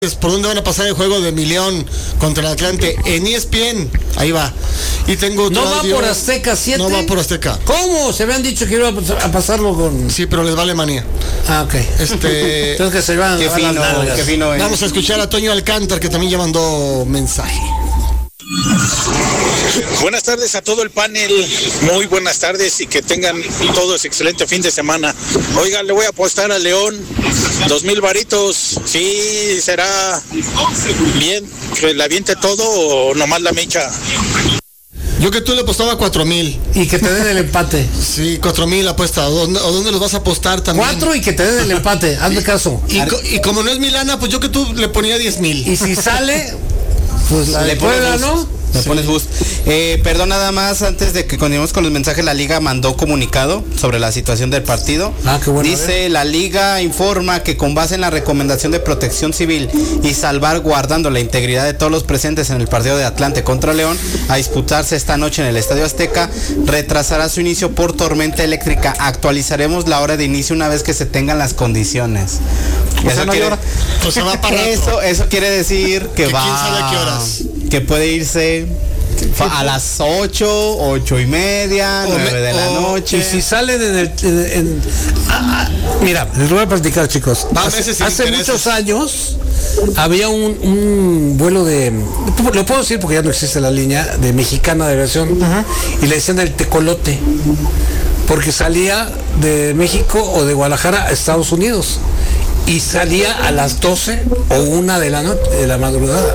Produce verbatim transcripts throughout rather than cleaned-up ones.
¿Por dónde van a pasar el juego de León contra el Atlante? En E S P N, ahí va. Y tengo otro ¿No va audio. por Azteca siete? No va por Azteca. ¿Cómo? Se me han dicho que iba a pasarlo con... Sí, pero les vale manía. Ah, ok. Este... Entonces que se van qué a fino, las nalgas. qué fino es. Vamos a escuchar a Toño Alcántar, que también ya mandó mensaje. Buenas tardes a todo el panel, muy buenas tardes y que tengan todos excelente fin de semana. Oiga, le voy a apostar a León dos mil varitos. Sí, será bien que le aviente todo o nomás la micha. Yo que tú le apostaba cuatro mil. Y que te den el empate. Sí, cuatro mil apuesta. ¿O dónde, o dónde los vas a apostar también? Cuatro y que te den el empate, hazme caso. Y, co- y como no es mi lana, pues yo que tú le ponía diez mil. Y si sale, pues la Le de pones Puebla, boost. ¿no? Le pones boost. Eh, perdón, nada más, antes de que continuemos con los mensajes, la Liga mandó comunicado sobre la situación del partido. Ah, qué bueno. Dice, la Liga informa que con base en la recomendación de protección civil y salvaguardando la integridad de todos los presentes en el partido de Atlante contra León, a disputarse esta noche en el Estadio Azteca, retrasará su inicio por tormenta eléctrica. Actualizaremos la hora de inicio una vez que se tengan las condiciones. O sea, Eso no hay quiere- hora. O sea, va para rato. Eso, eso quiere decir que, Que va. quién sabe a qué horas. Que puede irse fa- a las ocho, ocho y media, O nueve me- de la o- noche. Y si salen en el... en- en- ah, ah, mira, les voy a platicar, chicos. Va Hace, meses sin hace intereses. muchos años había un, un vuelo de... Lo puedo decir porque ya no existe la línea de mexicana de aviación. Y le decían el tecolote. Porque salía de México o de Guadalajara a Estados Unidos. Y salía a las doce o una de la noche, de la madrugada.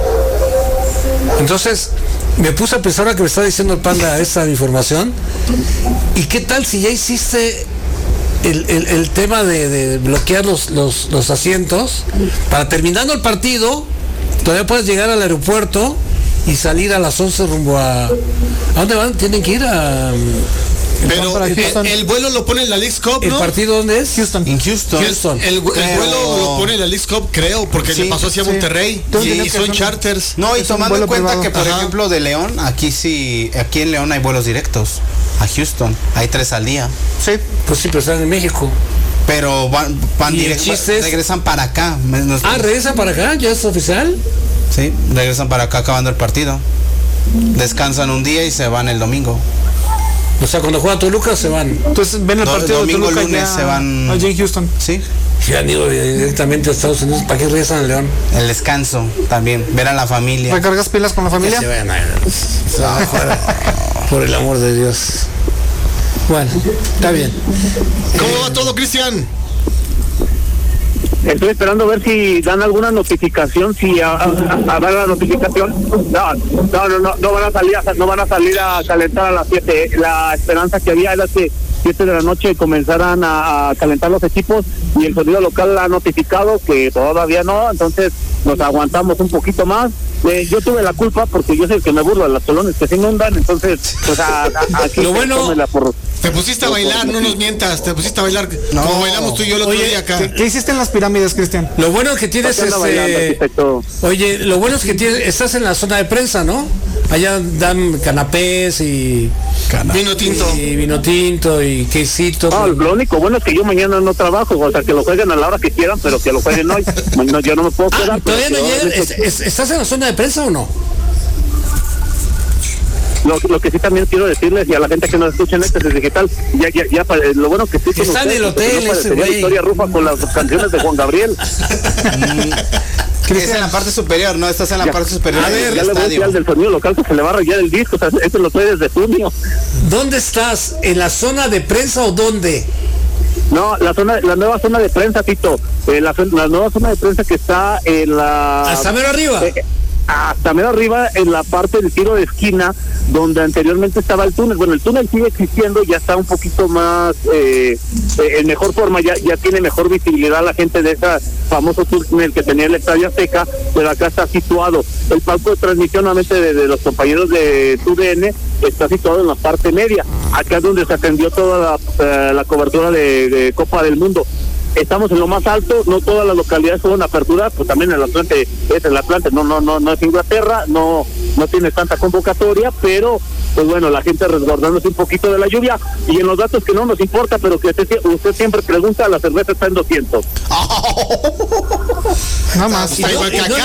Entonces me puse a pensar, ahora que me está diciendo el Panda esta información, ¿y qué tal si ya hiciste el, el- el tema de, de bloquear los, los, los asientos para, terminando el partido, todavía puedes llegar al aeropuerto y salir a las once rumbo a... ¿A dónde van? Tienen que ir a... Pero para el, Houston. el vuelo lo pone en la Leagues Cup, ¿El ¿no? partido dónde es? Houston. En Houston. Houston. El, el Creo- vuelo lo pone en la Leagues Cup, creo, porque Sí, le pasó así a sí. Monterrey. Tengo Y, entendido y que son son- charters. No, y Es un tomando en vuelo cuenta privado. que, por Ajá. ejemplo, de León, aquí sí, aquí en León hay vuelos directos a Houston. Hay tres al día. Sí. Pues sí, pero están en México. Pero van, van ¿Y el directo, chiste es- regresan para acá. Me- nos- Ah, ¿regresan para acá? ¿Ya es oficial? Sí, regresan para acá acabando el partido. Descansan un día y se van el domingo. O sea, cuando juega Toluca se van. Entonces ven el Do- partido domingo, de Toluca lunes ya se van- allí en Houston. Sí, Si han ido directamente a Estados Unidos, ¿para qué regresan a León? el descanso también, ver a la familia. ¿Recargas pilas con la familia? Que se vayan a- se van a jugar, por el amor de Dios. Bueno, está bien. ¿Cómo va todo, Cristian? Estoy esperando ver si dan alguna notificación, si a, a- a dar la notificación. No, no, no, no, no van a salir, a, no van a salir a calentar a las siete. La esperanza que había era que siete de la noche comenzaran a, a calentar los equipos y el sonido local ha notificado que todavía no, entonces nos aguantamos un poquito más. Eh, yo tuve la culpa porque yo soy el que me burlo de las colones que se inundan, entonces pues a, a- aquí Lo bueno- tómela por... Te pusiste a bailar, no nos mientas. Te pusiste a bailar No. como bailamos tú y yo el otro Oye, día acá. ¿Qué, qué hiciste en las pirámides, Cristian? Lo bueno es que tienes ¿Por qué anda bailando, este... arquitecto? Oye, lo bueno es que tienes, estás en la zona de prensa, ¿no? Allá dan canapés y, Vino tinto. y vino tinto y quesito. No, lo único bueno es que yo mañana no trabajo, o sea, que lo jueguen a la hora que quieran, pero que lo jueguen hoy. No, yo no me puedo Ah, quedar. pero ¿todavía no que llegas? obviamente- ¿Es- es- ¿Estás en la zona de prensa o no? Lo, lo que sí también quiero decirles y a la gente que nos escucha en este es digital, ya, ya, ya, pa- lo bueno que estoy con Está en ustedes, el porque hotel no ese parecería güey. Victoria Rufa con las canciones de Juan Gabriel. Es en la parte superior, ¿no? Estás en la Ya. parte superior A del ver, ya le voy a decir estadio. al del sonido local que se le va a rayar el disco, o sea, esto lo trae desde junio. ¿Dónde estás? ¿En la zona de prensa o dónde? No, la zona, la nueva zona de prensa, Tito, eh, la, la nueva zona de prensa que está en la... ¿Hasta mero arriba? Eh, hasta medio arriba en la parte del tiro de esquina donde anteriormente estaba el túnel. Bueno, el túnel sigue existiendo, ya está un poquito más eh, eh, en mejor forma, ya ya tiene mejor visibilidad la gente de ese famoso túnel que tenía el Estadio Azteca, pero acá está situado. El palco de transmisión nuevamente de, de los compañeros de T U D N está situado en la parte media. Acá es donde se atendió toda la, eh, la cobertura de, de Copa del Mundo. estamos en lo más alto, no todas las localidades fueron aperturas, pues también el Atlante es el Atlante, no, no, no, no es Inglaterra, no, no tiene tanta convocatoria, pero pues bueno, la gente resguardándose un poquito de la lluvia, y en los datos que no nos importa, pero que usted, usted siempre pregunta, la cerveza está en doscientos. Nada más. Está igual que Y no- acá.